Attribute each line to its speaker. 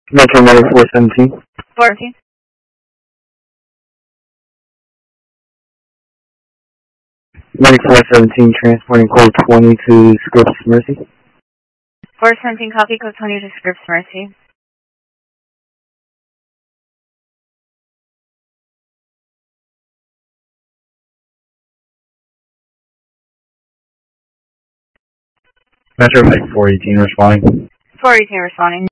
Speaker 1: Metro number 417.
Speaker 2: 417.
Speaker 1: Medic 417, transporting code 20 to Scripps Mercy.
Speaker 2: 417, copy, code 20 to Scripps Mercy.
Speaker 1: Metro Medic 418 responding.
Speaker 2: 418 responding.